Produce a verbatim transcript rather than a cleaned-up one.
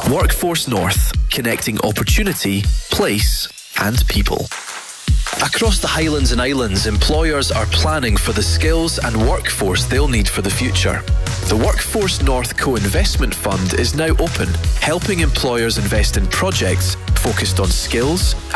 Workforce North, connecting opportunity, place and people. Across the Highlands and Islands, employers are planning for the skills and workforce they'll need for the future. The Workforce North Co-Investment Fund is now open, helping employers invest in projects focused on skills,